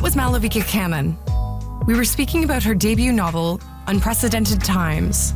was Malavika Cannon. We were speaking about her debut novel, Unprecedented Times.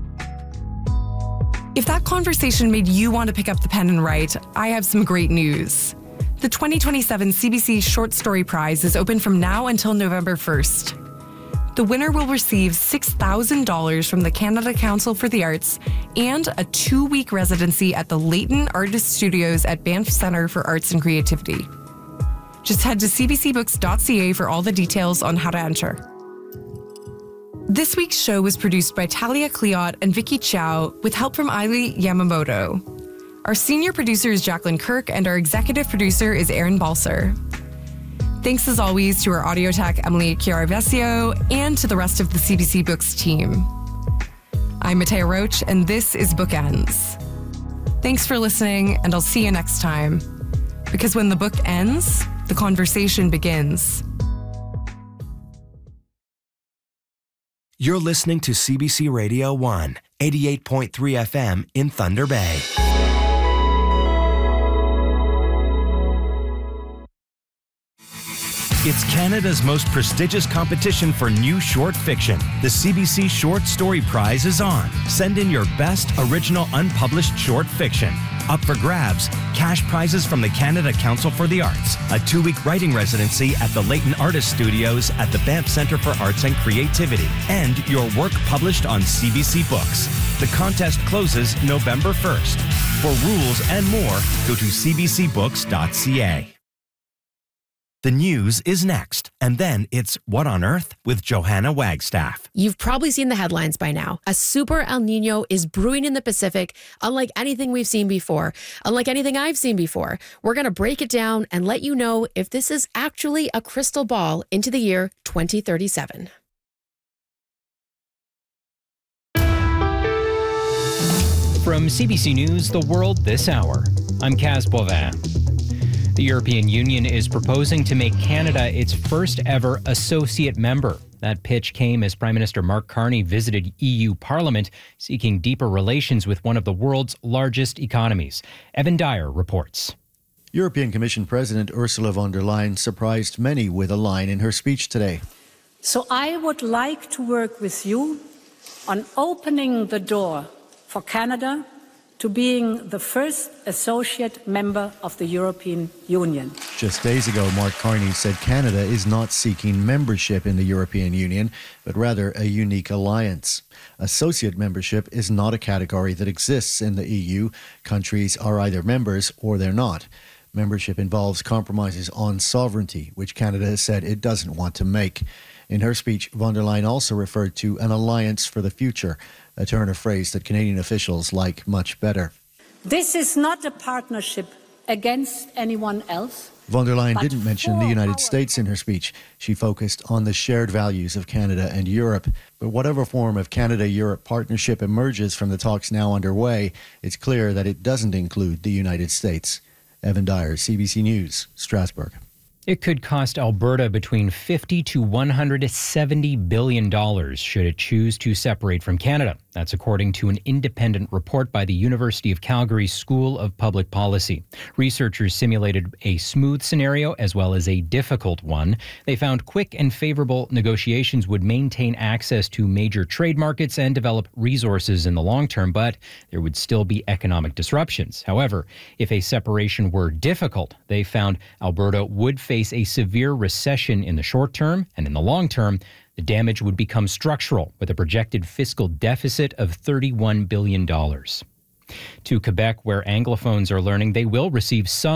If that conversation made you want to pick up the pen and write, I have some great news. The 2027 CBC Short Story Prize is open from now until November 1st. The winner will receive $6,000 from the Canada Council for the Arts and a 2-week residency at the Leighton Artist Studios at Banff Centre for Arts and Creativity. Just head to cbcbooks.ca for all the details on how to enter. This week's show was produced by Talia Cleot and Vicky Chow with help from Aili Yamamoto. Our senior producer is Jacqueline Kirk and our executive producer is Aaron Balser. Thanks as always to our audio tech Emily Chiaravesio and to the rest of the CBC Books team. I'm Matea Roach and this is Bookends. Thanks for listening and I'll see you next time. Because when the book ends, the conversation begins. You're listening to CBC Radio 1, 88.3 FM in Thunder Bay. It's Canada's most prestigious competition for new short fiction. The CBC Short Story Prize is on. Send in your best original unpublished short fiction. Up for grabs, cash prizes from the Canada Council for the Arts, a 2-week writing residency at the Leighton Artist Studios at the Banff Centre for Arts and Creativity, and your work published on CBC Books. The contest closes November 1st. For rules and more, go to cbcbooks.ca. The news is next, and then it's What on Earth with Johanna Wagstaff. You've probably seen the headlines by now. A super El Nino is brewing in the Pacific, unlike anything we've seen before, unlike anything I've seen before. We're going to break it down and let you know if this is actually a crystal ball into the year 2037. From CBC News, The World This Hour, I'm Kaz Boivin. The European Union is proposing to make Canada its first ever associate member. That pitch came as Prime Minister Mark Carney visited EU Parliament, seeking deeper relations with one of the world's largest economies. Evan Dyer reports. European Commission President Ursula von der Leyen surprised many with a line in her speech today. So I would like to work with you on opening the door for Canada to being the first associate member of the European Union. Just days ago, Mark Carney said Canada is not seeking membership in the European Union, but rather a unique alliance. Associate membership is not a category that exists in the EU. Countries are either members or they're not. Membership involves compromises on sovereignty, which Canada has said it doesn't want to make. In her speech, von der Leyen also referred to an alliance for the future, a turn of phrase that Canadian officials like much better. This is not a partnership against anyone else. Von der Leyen didn't mention the United States in her speech. She focused on the shared values of Canada and Europe. But whatever form of Canada-Europe partnership emerges from the talks now underway, it's clear that it doesn't include the United States. Evan Dyer, CBC News, Strasbourg. It could cost Alberta between $50 to $170 billion should it choose to separate from Canada. That's according to an independent report by the University of Calgary School of Public Policy. Researchers simulated a smooth scenario as well as a difficult one. They found quick and favorable negotiations would maintain access to major trade markets and develop resources in the long term, but there would still be economic disruptions. However, if a separation were difficult, they found Alberta would face a severe recession in the short term, and in the long term, the damage would become structural, with a projected fiscal deficit of $31 billion. To Quebec, where Anglophones are learning, they will receive some